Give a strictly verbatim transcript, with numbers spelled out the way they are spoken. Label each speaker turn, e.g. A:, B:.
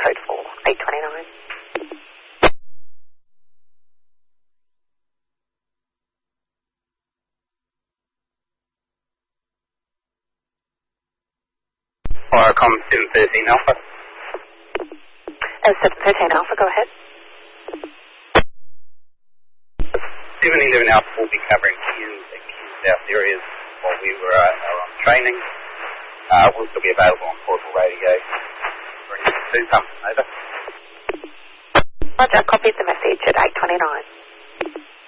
A: code for eight twenty-nine.
B: Firecom seven thirteen Alpha.
A: Uh, seven thirteen Alpha, go ahead.
B: seven eleven Alpha will be covering Kew and Kew South areas while we were, uh, are on training. Uh, we'll still be available on portable radio. We're in two, over.
A: Roger, copied the message at eight twenty-nine.